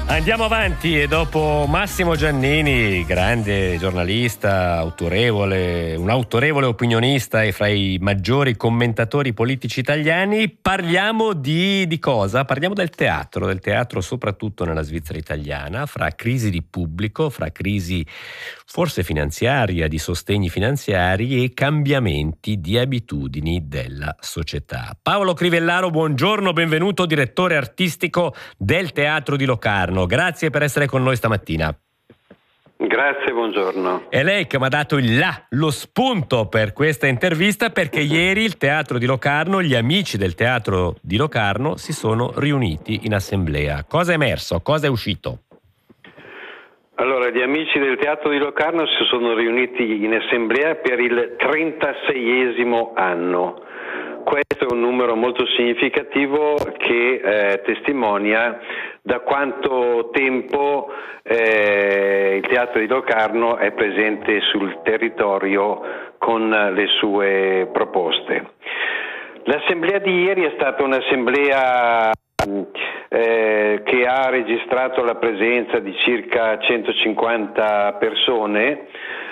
Andiamo avanti e dopo Massimo Giannini, grande giornalista, un autorevole opinionista e fra i maggiori commentatori politici italiani, parliamo di cosa? Parliamo del teatro soprattutto nella Svizzera italiana, fra crisi di pubblico, fra crisi forse finanziaria, di sostegni finanziari e cambiamenti di abitudini della società. Paolo Crivellaro, buongiorno, benvenuto, direttore artistico del Teatro di Locarno. Grazie per essere con noi stamattina. Grazie, buongiorno. È lei che mi ha dato lo spunto per questa intervista, perché ieri il Teatro di Locarno, gli amici del Teatro di Locarno si sono riuniti in assemblea. Cosa è emerso? Cosa è uscito? Allora, gli amici del Teatro di Locarno si sono riuniti in assemblea per il 36esimo anno. Questo è un numero molto significativo che testimonia da quanto tempo il Teatro di Locarno è presente sul territorio con le sue proposte. L'assemblea di ieri è stata un'assemblea che ha registrato la presenza di circa 150 persone.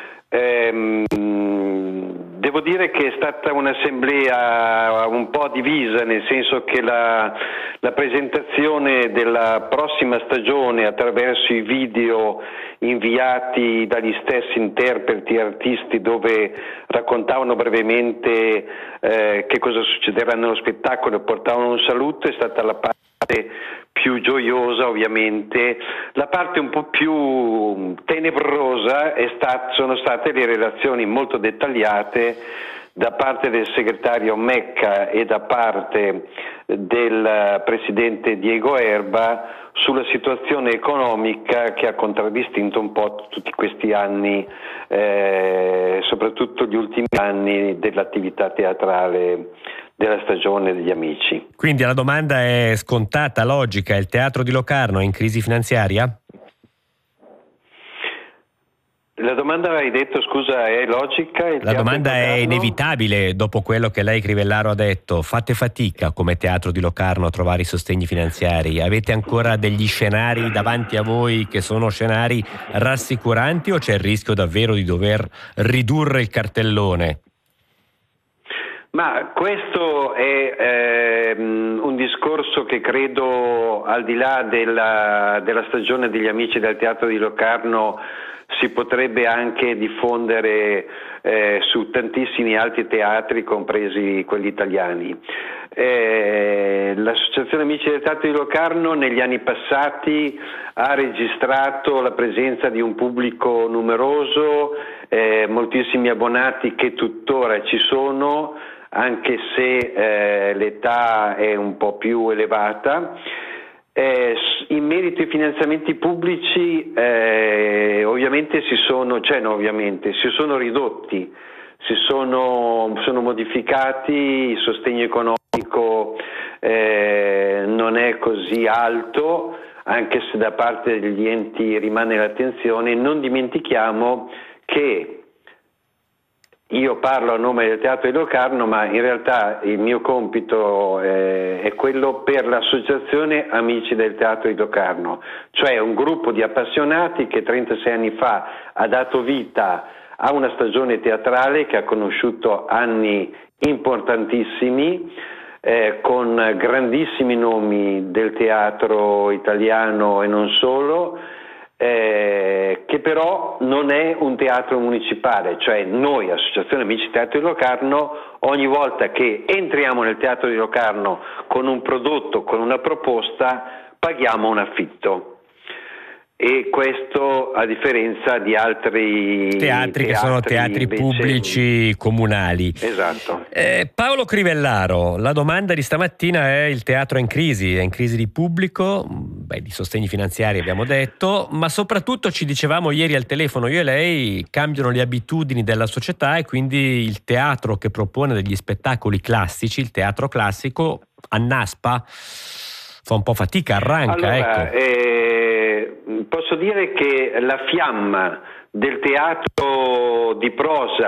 Devo dire che è stata un'assemblea un po' divisa, nel senso che la presentazione della prossima stagione attraverso i video inviati dagli stessi interpreti e artisti, dove raccontavano brevemente che cosa succederà nello spettacolo e portavano un saluto, è stata la parte più gioiosa. Ovviamente la parte un po' più tenebrosa sono state le relazioni molto dettagliate da parte del segretario Mecca e da parte del presidente Diego Erba sulla situazione economica che ha contraddistinto un po' tutti questi anni, soprattutto gli ultimi anni dell'attività teatrale della stagione degli amici. Quindi la domanda è scontata, logica: il Teatro di Locarno è in crisi finanziaria? La domanda, hai detto, scusa, è logica? La domanda è inevitabile dopo quello che lei, Crivellaro, ha detto. Fate fatica come Teatro di Locarno a trovare i sostegni finanziari? Avete ancora degli scenari davanti a voi che sono scenari rassicuranti, o c'è il rischio davvero di dover ridurre il cartellone? Ma questo è un discorso che credo, al di là della stagione degli amici del Teatro di Locarno, si potrebbe anche diffondere su tantissimi altri teatri, compresi quelli italiani. L'Associazione Amici del Teatro di Locarno negli anni passati ha registrato la presenza di un pubblico numeroso, moltissimi abbonati che tuttora ci sono, anche se l'età è un po' più elevata. In merito ai finanziamenti pubblici ovviamente si sono ridotti, sono modificati, il sostegno economico non è così alto, anche se da parte degli enti rimane l'attenzione. Non dimentichiamo che io parlo a nome del Teatro di Locarno, ma in realtà il mio compito è quello per l'Associazione Amici del Teatro di Locarno, cioè un gruppo di appassionati che 36 anni fa ha dato vita a una stagione teatrale che ha conosciuto anni importantissimi, con grandissimi nomi del teatro italiano e non solo, che però non è un teatro municipale, cioè noi, Associazione Amici Teatro di Locarno, ogni volta che entriamo nel Teatro di Locarno con un prodotto, con una proposta, paghiamo un affitto. E questo a differenza di altri teatri che sono teatri invece pubblici comunali. Esatto. Paolo Crivellaro, la domanda di stamattina è: il teatro è in crisi di pubblico, di sostegni finanziari abbiamo detto, ma soprattutto, ci dicevamo ieri al telefono io e lei, cambiano le abitudini della società e quindi il teatro che propone degli spettacoli classici, il teatro classico, annaspa, fa un po' fatica, arranca. Allora, posso dire che la fiamma del teatro di prosa